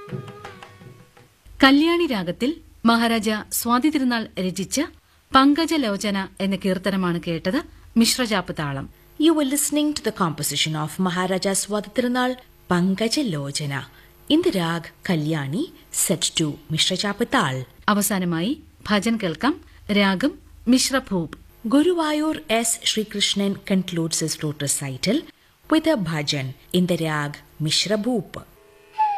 കല്യാണി രാഗത്തിൽ മഹാരാജ സ്വാതി തിരുനാൾ രചിച്ച പങ്കജലോചന എന്ന കീർത്തനമാണ് കേട്ടത്. മിശ്രചാപ്പ് താളം. You were listening to the composition of Maharaja Swadhitirunal Pankajalochana in the rag Kalyani set to Mishra Chapatal. അവസാനമായി ഭജൻ കേൾക്കാം. രാഗം മിശ്രഭൂപ്. Guruvayur S. Sri Krishnan concludes his flute recital with a bhajan in the rag Mishra Bhoop.